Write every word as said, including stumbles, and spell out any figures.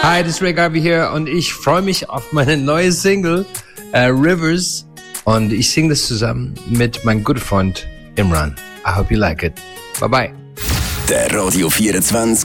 Hi, this is Ray Garvey hier und ich freue mich auf meine neue Single uh, Rivers und ich singe das zusammen mit meinem guten Freund Imran. I hope you like it. Bye bye. Der Radio vierundzwanzig